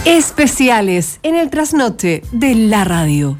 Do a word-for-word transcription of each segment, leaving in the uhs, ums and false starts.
Especiales en el trasnoche de la radio.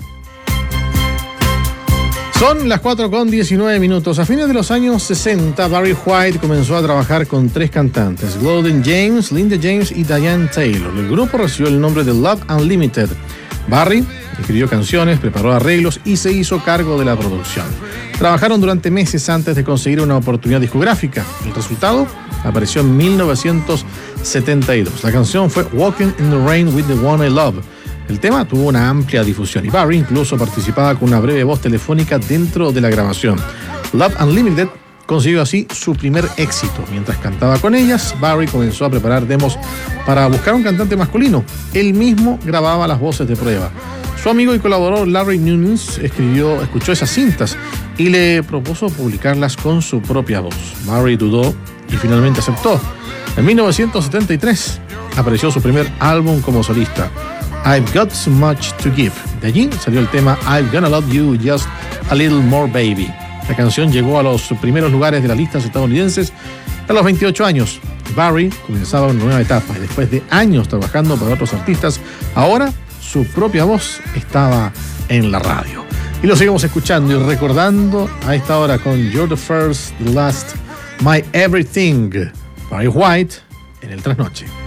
Son las cuatro con diecinueve minutos. A fines de los años sesenta, Barry White comenzó a trabajar con tres cantantes, Gloden James, Linda James y Diane Taylor. El grupo recibió el nombre de Love Unlimited. Barry escribió canciones, preparó arreglos y se hizo cargo de la producción. Trabajaron durante meses antes de conseguir una oportunidad discográfica. El resultado apareció en mil novecientos setenta y dos. La canción fue Walking in the Rain with the One I Love. El tema tuvo una amplia difusión y Barry incluso participaba con una breve voz telefónica dentro de la grabación. Love Unlimited consiguió así su primer éxito. Mientras cantaba con ellas, Barry comenzó a preparar demos para buscar un cantante masculino. Él mismo grababa las voces de prueba. Su amigo y colaborador Larry Nunes escribió, escuchó esas cintas y le propuso publicarlas con su propia voz. Barry dudó y finalmente aceptó. En mil novecientos setenta y tres apareció su primer álbum como solista, I've Got So Much to Give. De allí salió el tema I'm Gonna Love You Just a Little More Baby. La canción llegó a los primeros lugares de las listas estadounidenses a los veintiocho años. Barry comenzaba una nueva etapa y después de años trabajando para otros artistas, ahora su propia voz estaba en la radio. Y lo seguimos escuchando y recordando a esta hora con You're the First, the Last, My Everything. Barry White en el Trasnoche.